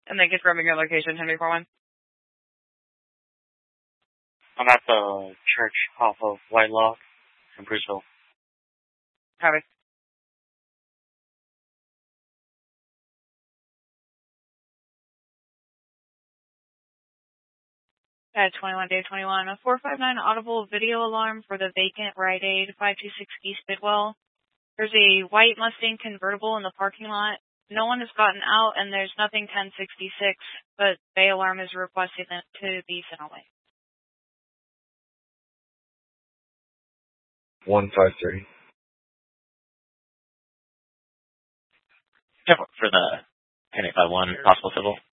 And then confirming your location, 1041. I'm at the church off of Whitelock in Bridgeville. Copy. 21 day 21. A 459 audible video alarm for the vacant Rite Aid 526 East Bidwell. There's a white Mustang convertible in the parking lot. No one has gotten out, and there's nothing 1066, but Bay Alarm is requesting it to be sent away. 153. For the 1051 possible civil.